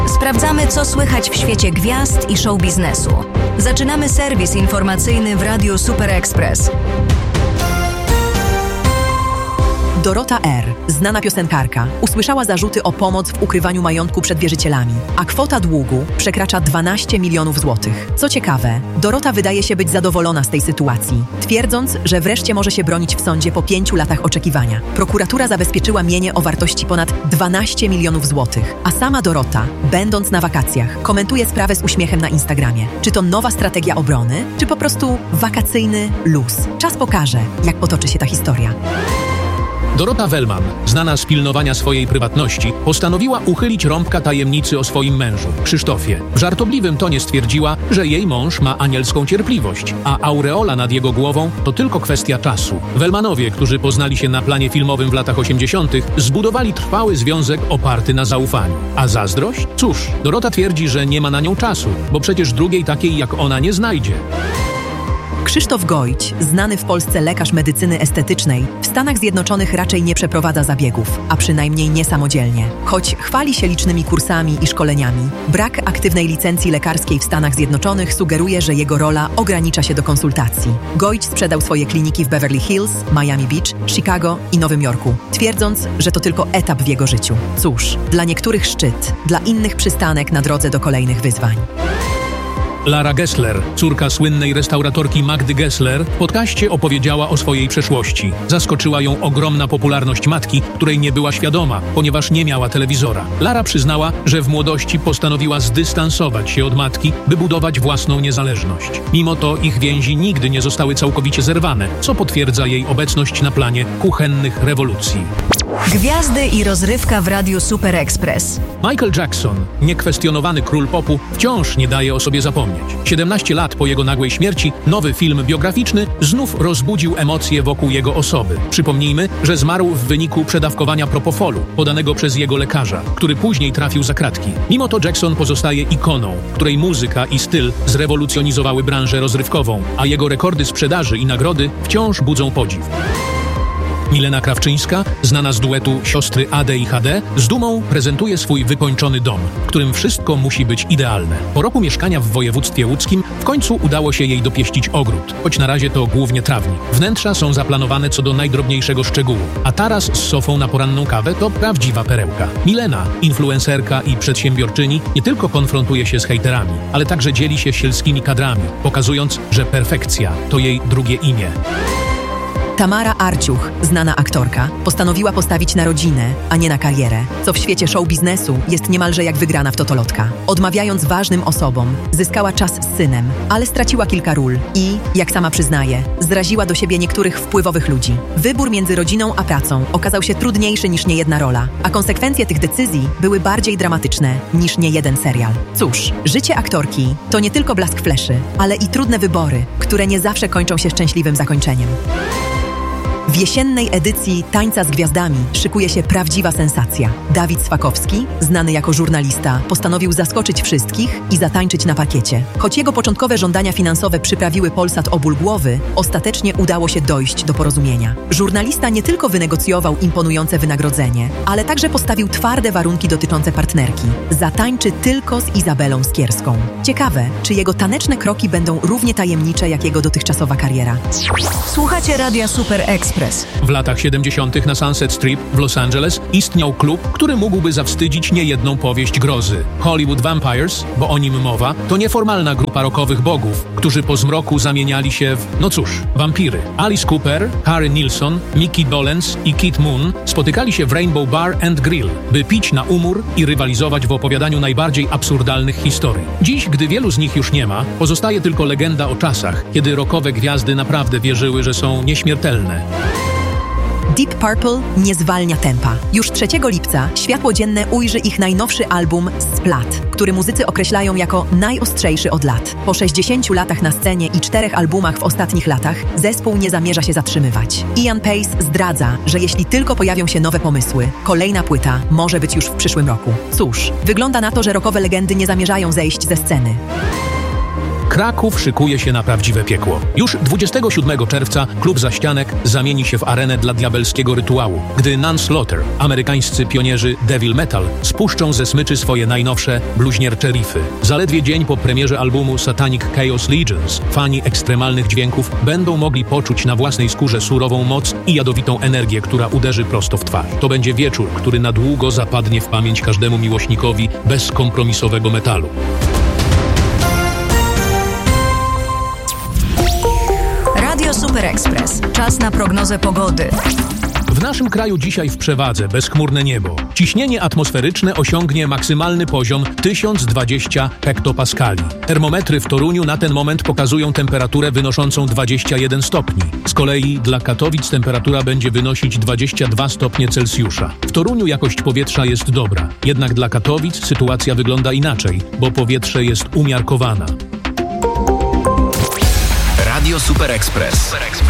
Sprawdzamy, co słychać w świecie gwiazd i show biznesu. Zaczynamy serwis informacyjny w Radiu Super Express. Dorota R., znana piosenkarka, usłyszała zarzuty o pomoc w ukrywaniu majątku przed wierzycielami, a kwota długu przekracza 12 milionów złotych. Co ciekawe, Dorota wydaje się być zadowolona z tej sytuacji, twierdząc, że wreszcie może się bronić w sądzie po 5 latach oczekiwania. Prokuratura zabezpieczyła mienie o wartości ponad 12 milionów złotych, a sama Dorota, będąc na wakacjach, komentuje sprawę z uśmiechem na Instagramie. Czy to nowa strategia obrony, czy po prostu wakacyjny luz? Czas pokaże, jak potoczy się ta historia. Dorota Wellman, znana z pilnowania swojej prywatności, postanowiła uchylić rąbka tajemnicy o swoim mężu, Krzysztofie. W żartobliwym tonie stwierdziła, że jej mąż ma anielską cierpliwość, a aureola nad jego głową to tylko kwestia czasu. Wellmanowie, którzy poznali się na planie filmowym w latach 80., zbudowali trwały związek oparty na zaufaniu. A zazdrość? Cóż, Dorota twierdzi, że nie ma na nią czasu, bo przecież drugiej takiej jak ona nie znajdzie. Krzysztof Gojć, znany w Polsce lekarz medycyny estetycznej, w Stanach Zjednoczonych raczej nie przeprowadza zabiegów, a przynajmniej nie samodzielnie. Choć chwali się licznymi kursami i szkoleniami, brak aktywnej licencji lekarskiej w Stanach Zjednoczonych sugeruje, że jego rola ogranicza się do konsultacji. Gojć sprzedał swoje kliniki w Beverly Hills, Miami Beach, Chicago i Nowym Jorku, twierdząc, że to tylko etap w jego życiu. Cóż, dla niektórych szczyt, dla innych przystanek na drodze do kolejnych wyzwań. Lara Gessler, córka słynnej restauratorki Magdy Gessler, w podcaście opowiedziała o swojej przeszłości. Zaskoczyła ją ogromna popularność matki, której nie była świadoma, ponieważ nie miała telewizora. Lara przyznała, że w młodości postanowiła zdystansować się od matki, by budować własną niezależność. Mimo to ich więzi nigdy nie zostały całkowicie zerwane, co potwierdza jej obecność na planie kuchennych rewolucji. Gwiazdy i rozrywka w Radiu Super Express. Michael Jackson, niekwestionowany król popu, wciąż nie daje o sobie zapomnieć. 17 lat po jego nagłej śmierci nowy film biograficzny znów rozbudził emocje wokół jego osoby. Przypomnijmy, że zmarł w wyniku przedawkowania propofolu, podanego przez jego lekarza, który później trafił za kratki. Mimo to Jackson pozostaje ikoną, której muzyka i styl zrewolucjonizowały branżę rozrywkową, a jego rekordy sprzedaży i nagrody wciąż budzą podziw. Milena Krawczyńska, znana z duetu siostry AD i HD, z dumą prezentuje swój wykończony dom, w którym wszystko musi być idealne. Po roku mieszkania w województwie łódzkim w końcu udało się jej dopieścić ogród, choć na razie to głównie trawnik. Wnętrza są zaplanowane co do najdrobniejszego szczegółu, a taras z sofą na poranną kawę to prawdziwa perełka. Milena, influencerka i przedsiębiorczyni, nie tylko konfrontuje się z hejterami, ale także dzieli się sielskimi kadrami, pokazując, że perfekcja to jej drugie imię. Tamara Arciuch, znana aktorka, postanowiła postawić na rodzinę, a nie na karierę, co w świecie show biznesu jest niemalże jak wygrana w totolotka. Odmawiając ważnym osobom, zyskała czas z synem, ale straciła kilka ról i, jak sama przyznaje, zraziła do siebie niektórych wpływowych ludzi. Wybór między rodziną a pracą okazał się trudniejszy niż niejedna rola, a konsekwencje tych decyzji były bardziej dramatyczne niż niejeden serial. Cóż, życie aktorki to nie tylko blask fleszy, ale i trudne wybory, które nie zawsze kończą się szczęśliwym zakończeniem. W jesiennej edycji Tańca z Gwiazdami szykuje się prawdziwa sensacja. Dawid Swakowski, znany jako żurnalista, postanowił zaskoczyć wszystkich i zatańczyć na parkiecie. Choć jego początkowe żądania finansowe przyprawiły Polsat o ból głowy, ostatecznie udało się dojść do porozumienia. Żurnalista nie tylko wynegocjował imponujące wynagrodzenie, ale także postawił twarde warunki dotyczące partnerki. Zatańczy tylko z Izabelą Skierską. Ciekawe, czy jego taneczne kroki będą równie tajemnicze jak jego dotychczasowa kariera. Słuchacie Radia Super Express. W latach 70. na Sunset Strip w Los Angeles istniał klub, który mógłby zawstydzić niejedną powieść grozy. Hollywood Vampires, bo o nim mowa, to nieformalna grupa rockowych bogów, którzy po zmroku zamieniali się w, no cóż, wampiry. Alice Cooper, Harry Nilsson, Mickey Dolenz i Keith Moon spotykali się w Rainbow Bar and Grill, by pić na umór i rywalizować w opowiadaniu najbardziej absurdalnych historii. Dziś, gdy wielu z nich już nie ma, pozostaje tylko legenda o czasach, kiedy rockowe gwiazdy naprawdę wierzyły, że są nieśmiertelne. Deep Purple nie zwalnia tempa. Już 3 lipca światło dzienne ujrzy ich najnowszy album Splat, który muzycy określają jako najostrzejszy od lat. Po 60 latach na scenie i 4 albumach w ostatnich latach zespół nie zamierza się zatrzymywać. Ian Pace zdradza, że jeśli tylko pojawią się nowe pomysły, kolejna płyta może być już w przyszłym roku. Cóż, wygląda na to, że rockowe legendy nie zamierzają zejść ze sceny. Kraków szykuje się na prawdziwe piekło. Już 27 czerwca klub Zaścianek zamieni się w arenę dla diabelskiego rytuału, gdy Nance Slaughter, amerykańscy pionierzy Devil Metal, spuszczą ze smyczy swoje najnowsze, bluźniercze riffy. Zaledwie dzień po premierze albumu Satanic Chaos Legions fani ekstremalnych dźwięków będą mogli poczuć na własnej skórze surową moc i jadowitą energię, która uderzy prosto w twarz. To będzie wieczór, który na długo zapadnie w pamięć każdemu miłośnikowi bezkompromisowego metalu. Radio Super Express. Czas na prognozę pogody. W naszym kraju dzisiaj w przewadze bezchmurne niebo. Ciśnienie atmosferyczne osiągnie maksymalny poziom 1020 hektopaskali. Termometry w Toruniu na ten moment pokazują temperaturę wynoszącą 21 stopni. Z kolei dla Katowic temperatura będzie wynosić 22 stopnie Celsjusza. W Toruniu jakość powietrza jest dobra, jednak dla Katowic sytuacja wygląda inaczej, bo powietrze jest umiarkowane. Radio Super Express.